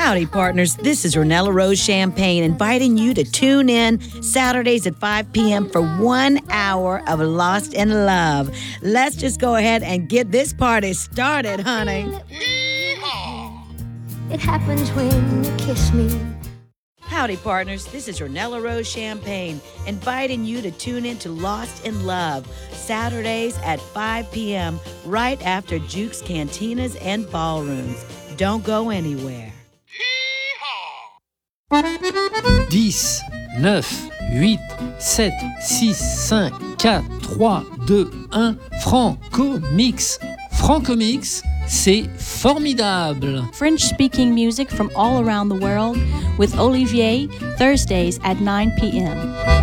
Howdy, partners. This is Ornella Rose Champagne inviting you to tune in Saturdays at 5 p.m. for 1 hour of Lost in Love. Let's just go ahead and get this party started, honey. It happens when you kiss me. Howdy, partners. This is Ornella Rose Champagne inviting you to tune in to Lost in Love Saturdays at 5 p.m. right after Duke's Cantinas and Ballrooms. Don't go anywhere. 10, 9, 8, 7, 6, 5, 4, 3, 2, 1, Franco-Mix. Franco-Mix, c'est formidable. French-speaking music from all around the world with Olivier, Thursdays at 9 p.m.